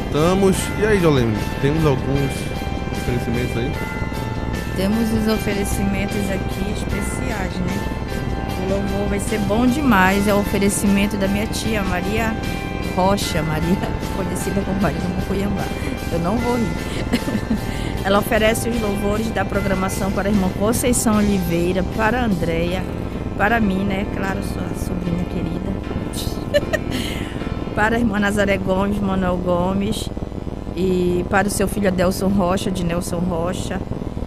voltamos. E aí, Jolene, temos alguns oferecimentos aí? Temos os oferecimentos aqui especiais, né? O louvor vai ser bom demais. É o oferecimento da minha tia, Maria Rocha, Maria, conhecida como Maria do Mucuyambá. Eu não vou rir. Ela oferece os louvores da programação para a irmã Conceição Oliveira, para a Andréia, para mim, né? Claro, sua sobrinha querida. Para a irmã Nazaré Gomes, Manuel Gomes. E para o seu filho Adelson Rocha, de Nelson Rocha.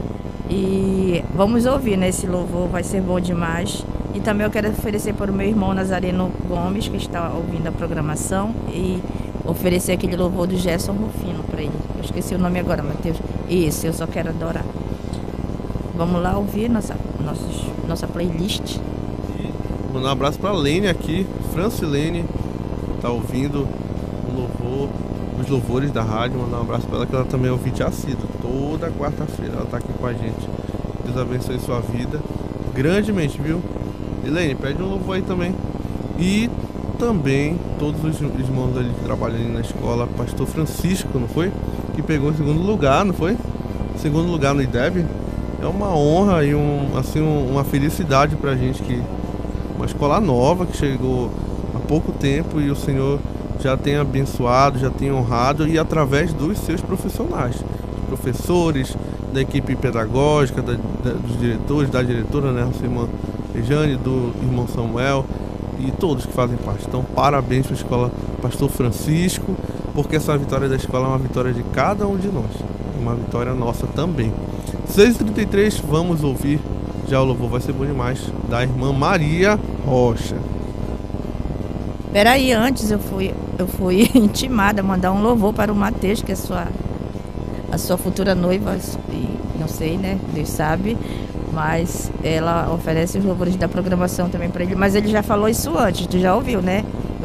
E vamos ouvir, né? Esse louvor vai ser bom demais. E também eu quero oferecer para o meu irmão Nazareno Gomes, que está ouvindo a programação, e oferecer aquele louvor do Gerson Rufino para ele. Eu esqueci o nome agora, Mateus. Isso, eu só quero adorar. Vamos lá ouvir nossa playlist. E mandar um abraço para a Lene aqui, Francilene, tá ouvindo o louvor, os louvores da rádio. Mandar um abraço para ela, que ela também é ouvinte assídua. Toda quarta-feira ela tá aqui com a gente. Deus abençoe sua vida grandemente, viu? Helene, pede um louvor aí também. E também todos os irmãos ali que trabalham ali na escola, pastor Francisco, não foi? Que pegou em segundo lugar, não foi? Segundo lugar no IDEB. É uma honra e uma felicidade pra gente, que uma escola nova que chegou há pouco tempo e o Senhor já tem abençoado, já tem honrado, e através dos seus profissionais, professores, da equipe pedagógica, dos diretores, da diretora, né, nossa irmã Rejane, do irmão Samuel e todos que fazem parte. Então, parabéns para a escola Pastor Francisco, porque essa vitória da escola é uma vitória de cada um de nós, uma vitória nossa também. 6h33, vamos ouvir, já o louvor vai ser bom demais, da irmã Maria Rocha. Peraí, antes eu fui intimada a mandar um louvor para o Mateus, que é a sua futura noiva, e não sei, né? Deus sabe. Mas ela oferece os louvores da programação também para ele. Mas ele já falou isso antes, tu já ouviu, né?